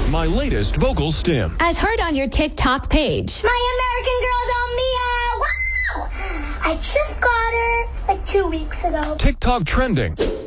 My latest vocal stim. As heard on your TikTok page. My American Girl doll, Mia! Wow! I just got her like 2 weeks ago. TikTok trending.